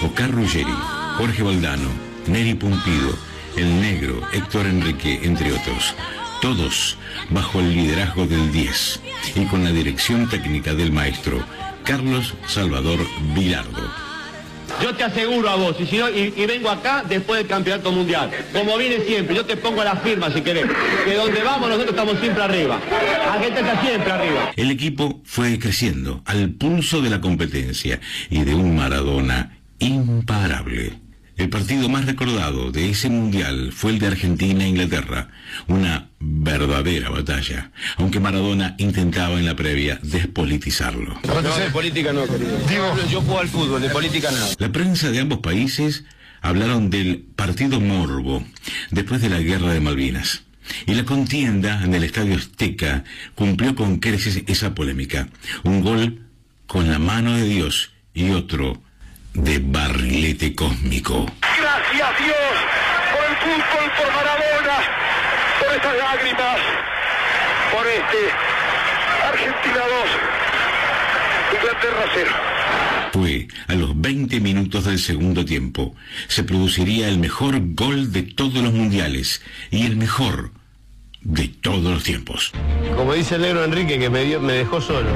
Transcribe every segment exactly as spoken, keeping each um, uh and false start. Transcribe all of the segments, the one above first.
Oscar Ruggeri, Jorge Valdano, Neri Pumpido, El Negro, Héctor Enrique, entre otros. Todos bajo el liderazgo del diez y con la dirección técnica del maestro Carlos Salvador Vilardo. Yo te aseguro a vos, y, si no, y, y vengo acá después del campeonato mundial, como viene siempre, yo te pongo la firma si querés, que donde vamos nosotros estamos siempre arriba, Argentina está siempre arriba. El equipo fue creciendo al pulso de la competencia y de un Maradona imparable. El partido más recordado de ese mundial fue el de Argentina-Inglaterra, una verdadera batalla, aunque Maradona intentaba en la previa despolitizarlo. No, de política no, querido. Digo, yo juego al fútbol, de política no. La prensa de ambos países hablaron del partido morbo después de la guerra de Malvinas. Y la contienda en el Estadio Azteca cumplió con creces esa polémica. Un gol con la mano de Dios y otro de barrilete cósmico. Gracias Dios por el fútbol, por Maradona, por estas lágrimas, por este Argentina dos, Inglaterra cero. Fue a los veinte minutos del segundo tiempo. Se produciría el mejor gol de todos los mundiales y el mejor de todos los tiempos. Como dice el Negro Enrique, que me, dio, me dejó solo.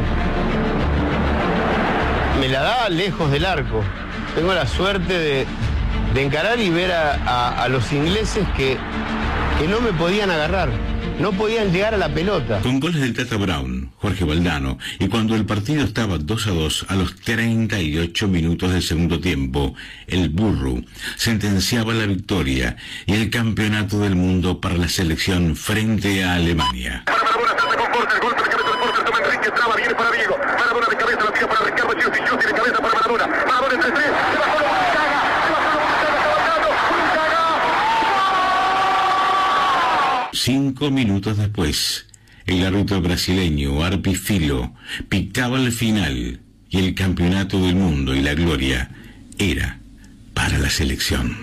Me la daba lejos del arco. Tengo la suerte de, de encarar y ver a, a, a los ingleses que, que no me podían agarrar, no podían llegar a la pelota. Con goles del Tata Brown, Jorge Valdano, y cuando el partido estaba dos a dos a los treinta y ocho minutos del segundo tiempo, el Burro sentenciaba la victoria y el campeonato del mundo para la selección frente a Alemania. Para Maradona, trata con Porter, golpe de cabeza del Porter, toma Enrique, traba, viene para Diego. Maradona de cabeza, la tira para Ricardo Giusti, Giusti de cabeza para Maradona. Maradona entre tres, se bajó la Bundesliga, se bajó la Bundesliga, está bajando, Cinco minutos después, el árbitro brasileño Arpi Filo picaba el final y el campeonato del mundo y la gloria era para la selección.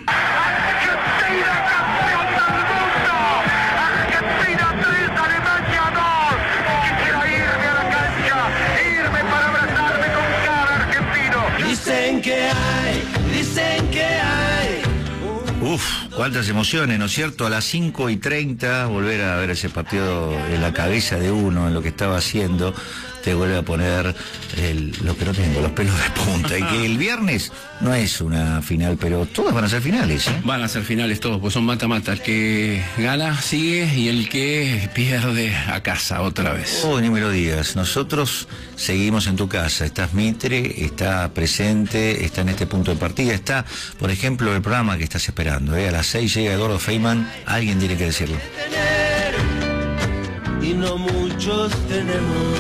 Dicen que hay, dicen que hay. Uf, cuántas emociones, ¿no es cierto? A las cinco y treinta volver a ver ese partido en la cabeza de uno, en lo que estaba haciendo, te vuelve a poner el, lo que no tengo, los pelos de punta. Y que el viernes no es una final, pero todas van a ser finales, ¿eh? Van a ser finales todos, pues son mata-mata. El que gana sigue y el que pierde a casa otra vez. Oh, ni me lo digas. Nosotros seguimos en tu casa. Estás Mitre, está presente, está en este punto de partida. Está, por ejemplo, el programa que estás esperando, ¿eh? A las seis llega Eduardo Feynman. Alguien tiene que decirlo. Y no muchos tenemos.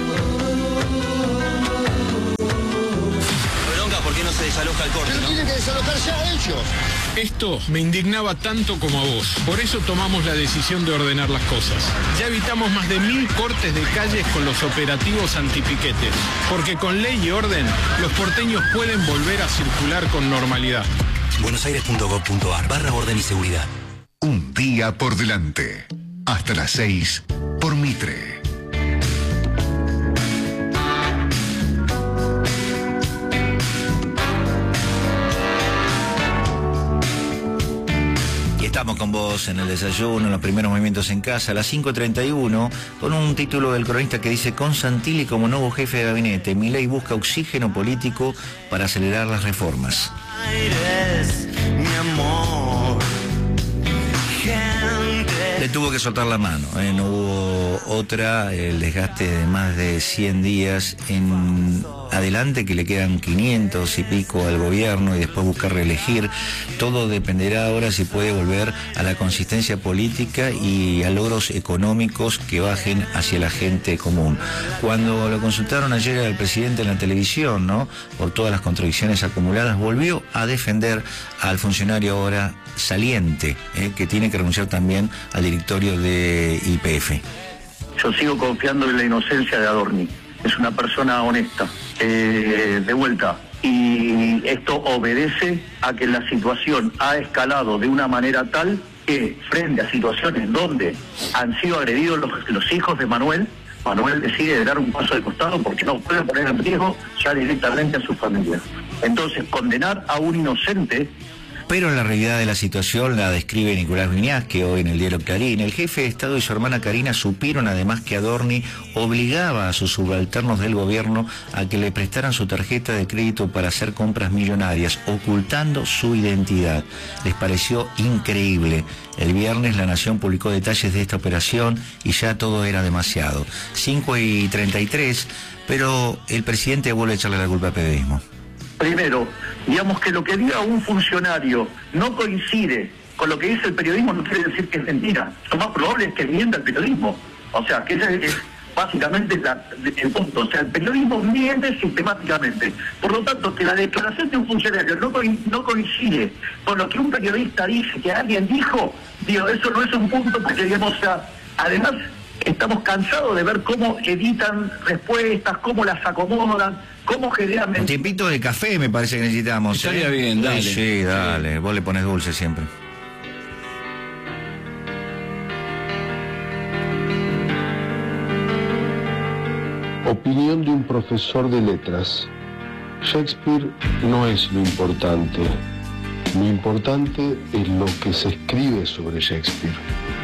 ¿Por qué no se desaloja el corte? pero ¿no? tienen que desalojar ya ellos. Esto me indignaba tanto como a vos. Por eso tomamos la decisión de ordenar las cosas. Ya evitamos más de mil cortes de calles con los operativos antipiquetes. Porque con ley y orden, los porteños pueden volver a circular con normalidad. buenosaires punto gov punto ar barra orden y seguridad. Un día por delante. Hasta las seis por Mitre. Estamos con vos en el desayuno, en los primeros movimientos en casa, a las cinco treinta y uno, con un título del cronista que dice: con Santilli como nuevo jefe de gabinete, Milei busca oxígeno político para acelerar las reformas. Eres mi amor. Le tuvo que soltar la mano, ¿eh? No hubo otra, el desgaste de más de cien días en adelante, que le quedan quinientos y pico al gobierno y después buscar reelegir. Todo dependerá ahora si puede volver a la consistencia política y a logros económicos que bajen hacia la gente común. Cuando lo consultaron ayer al presidente en la televisión, ¿no?, por todas las contradicciones acumuladas, volvió a defender al funcionario ahora saliente, ¿eh?, que tiene que renunciar también al directorio de Y P F. Yo sigo confiando en la inocencia de Adorni. Es una persona honesta, eh, de vuelta. Y esto obedece a que la situación ha escalado de una manera tal que, frente a situaciones donde han sido agredidos los, los hijos de Manuel, Manuel decide dar un paso de costado porque no puede poner en riesgo ya directamente a su familia. Entonces, condenar a un inocente... Pero la realidad de la situación la describe Nicolás Viñas, que hoy en el diario Clarín. El jefe de Estado y su hermana Karina supieron además que Adorni obligaba a sus subalternos del gobierno a que le prestaran su tarjeta de crédito para hacer compras millonarias, ocultando su identidad. Les pareció increíble. El viernes La Nación publicó detalles de esta operación y ya todo era demasiado. cinco y treinta y tres, pero el presidente vuelve a echarle la culpa al periodismo. Primero, digamos que lo que diga un funcionario no coincide con lo que dice el periodismo, no quiere decir que es mentira. Lo más probable es que mienta el periodismo. O sea, que ese es básicamente la, el punto. O sea, el periodismo miente sistemáticamente. Por lo tanto, que la declaración de un funcionario no, co no coincide con lo que un periodista dice que alguien dijo, digo, eso no es un punto porque, digamos, o sea, además estamos cansados de ver cómo editan respuestas, cómo las acomodan, cómo generan... Un tiempito de café me parece que necesitamos. Estaría ¿eh? bien, dale. Sí, dale. Vos le pones dulce siempre. Opinión de un profesor de letras. Shakespeare no es lo importante. Lo importante es lo que se escribe sobre Shakespeare.